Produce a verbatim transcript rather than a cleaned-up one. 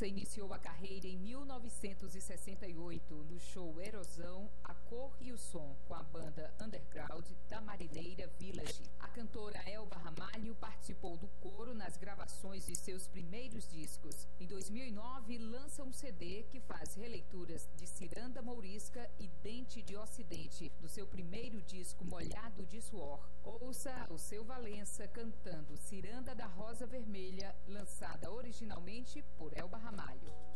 Valença iniciou a carreira em mil novecentos e sessenta e oito no show Erosão, A Cor e o Som, com a banda underground da Marineira Village. A cantora Elba Ramalho participou do coro nas gravações de seus primeiros discos. Em dois mil e nove, lança um C D que faz releituras de Ciranda Mourisca e Dente de Ocidente, do seu primeiro disco Molhado de Suor. Ouça o seu Valença cantando Ciranda da Rosa Vermelha, lançada originalmente por Elba Ramalho.